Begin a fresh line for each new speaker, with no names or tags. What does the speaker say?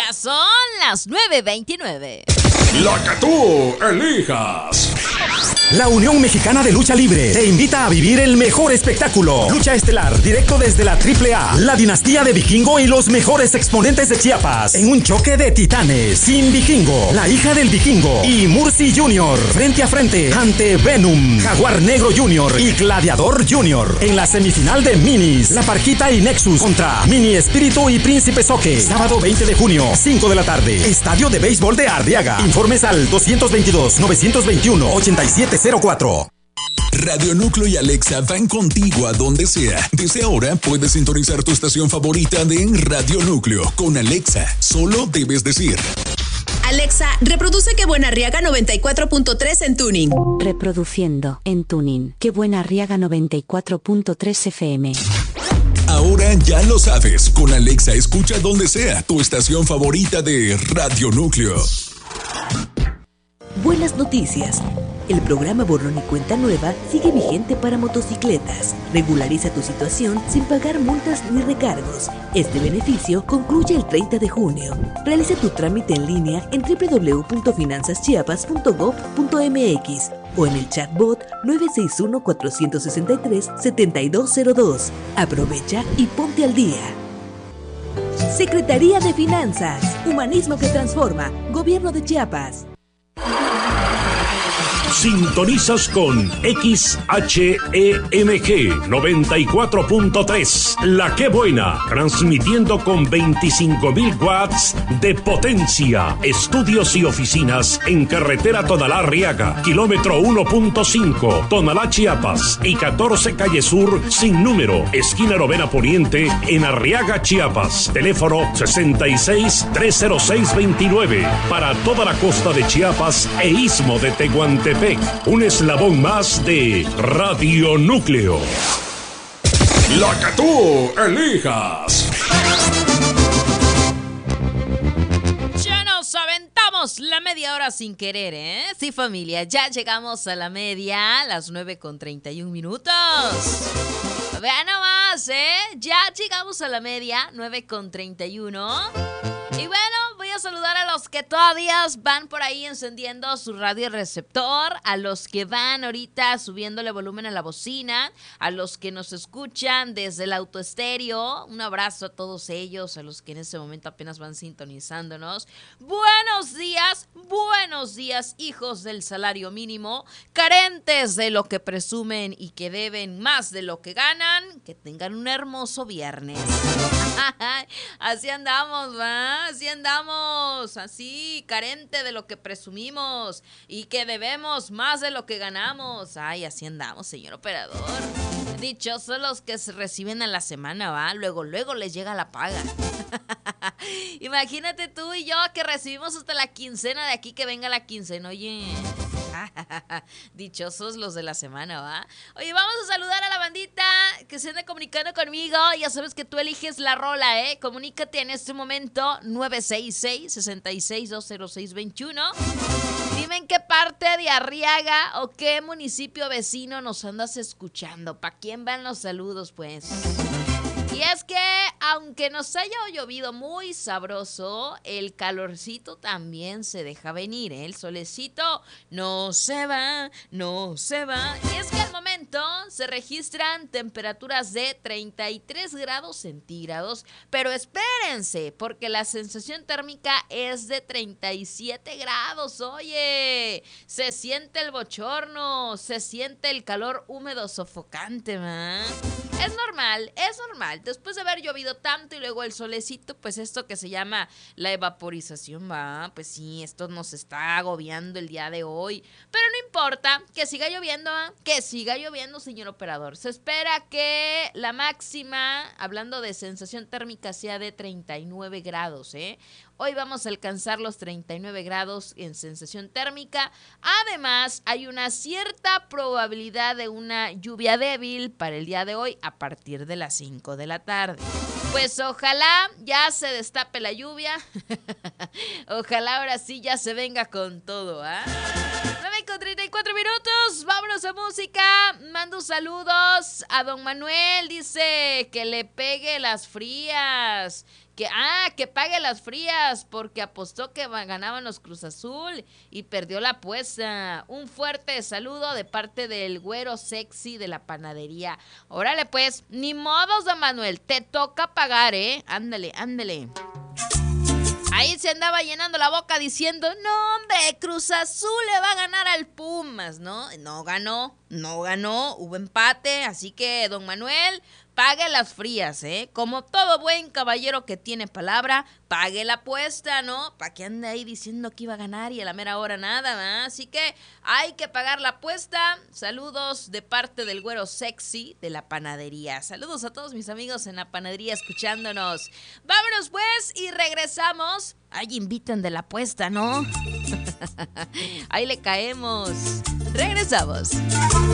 Ya son las 9:29.
La que tú elijas.
La Unión Mexicana de Lucha Libre te invita a vivir el mejor espectáculo. Lucha estelar, directo desde la AAA. La dinastía de Vikingo y los mejores exponentes de Chiapas. En un choque de titanes. Sin Vikingo, la hija del Vikingo y Murci Jr. Frente a frente ante Venom, Jaguar Negro Jr. y Gladiador Jr. En la semifinal de Minis, La Parquita y Nexus contra Mini Espíritu y Príncipe Soque. Sábado 20 de junio, 5 de la tarde. Estadio de Béisbol de Arriaga. Informes al 222-921-8704.
Radio Núcleo y Alexa van contigo a donde sea. Desde ahora puedes sintonizar tu estación favorita de Radio Núcleo con Alexa. Solo debes decir:
Alexa, reproduce Qué Buena Arriaga 94.3 en tuning.
Reproduciendo en tuning Qué Buena Arriaga 94.3 FM.
Ahora ya lo sabes. Con Alexa escucha donde sea tu estación favorita de Radio Núcleo.
Buenas noticias. El programa Borrón y Cuenta Nueva sigue vigente para motocicletas. Regulariza tu situación sin pagar multas ni recargos. Este beneficio concluye el 30 de junio. Realiza tu trámite en línea en www.finanzaschiapas.gov.mx o en el chatbot 961-463-7202. Aprovecha y ponte al día. Secretaría de Finanzas. Humanismo que transforma. Gobierno de Chiapas.
Sintonizas con XHEMG 94.3, La Que Buena, transmitiendo con 25,000 watts de potencia. Estudios y oficinas en carretera Tonalá-Arriaga, kilómetro 1.5, Tonalá, Chiapas, y 14 Calle Sur, sin número, esquina Novena Poniente, en Arriaga, Chiapas. Teléfono 66-306-29, para toda la costa de Chiapas e istmo de Tehuantepec. Un eslabón más de Radio Núcleo. La que tú elijas.
Ya nos aventamos la media hora sin querer, ¿eh? Sí, familia, ya llegamos a la media, las 9:31 minutos. Vean nomás, ¿eh? Ya llegamos a la media, 9:31. Y bueno, voy a saludar a los que todavía van por ahí encendiendo su radio receptor, a los que van ahorita subiéndole volumen a la bocina, a los que nos escuchan desde el autoestéreo. Un abrazo a todos ellos, a los que en ese momento apenas van sintonizándonos. Buenos días, hijos del salario mínimo, carentes de lo que presumen y que deben más de lo que ganan. Que tengan un hermoso viernes. Así andamos, ¿va? Así andamos, así, carente de lo que presumimos y que debemos más de lo que ganamos. Ay, así andamos, señor operador. Dichosos los que se reciben a la semana, ¿va? Luego les llega la paga. Imagínate tú y yo que recibimos hasta la quincena, de aquí que venga la quincena, oye. Dichosos los de la semana, ¿va? Oye, vamos a saludar a la bandita que se anda comunicando conmigo. Ya sabes que tú eliges la rola, ¿eh? Comunícate en este momento 966-66-20621. Dime en qué parte de Arriaga o qué municipio vecino nos andas escuchando. ¿Para quién van los saludos, pues? Y es que, aunque nos haya llovido muy sabroso, el calorcito también se deja venir, ¿eh? El solecito no se va. Y es que al momento se registran temperaturas de 33 grados centígrados, pero espérense, porque la sensación térmica es de 37 grados, oye. Se siente el bochorno, se siente el calor húmedo sofocante, ¿va? Es normal. Después de haber llovido tanto y luego el solecito, pues esto que se llama la evaporización, va, pues sí, esto nos está agobiando el día de hoy. Pero no importa, que siga lloviendo, señor operador. Se espera que la máxima, hablando de sensación térmica, sea de 39 grados, ¿eh? Hoy vamos a alcanzar los 39 grados en sensación térmica. Además, hay una cierta probabilidad de una lluvia débil para el día de hoy a partir de las 5 de la tarde. Pues ojalá ya se destape la lluvia. Ojalá ahora sí ya se venga con todo, ¿ah? 9:34 minutos, vámonos a música. Mando saludos a don Manuel, dice que le pegue las frías, Que pague las frías porque apostó que ganaban los Cruz Azul y perdió la apuesta. Un fuerte saludo de parte del güero sexy de la panadería. Órale pues, ni modos, don Manuel, te toca pagar, ándale. Ahí se andaba llenando la boca diciendo, no hombre, Cruz Azul le va a ganar al Pumas, ¿no? No ganó, hubo empate, así que don Manuel, pague las frías, como todo buen caballero que tiene palabra, pague la apuesta, ¿no? Para que ande ahí diciendo que iba a ganar y a la mera hora nada, ¿verdad? Así que hay que pagar la apuesta. Saludos de parte del güero sexy de la panadería. Saludos a todos mis amigos en la panadería escuchándonos. Vámonos pues y regresamos. Ay, invitan de la apuesta, ¿no? Ahí le caemos. Regresamos.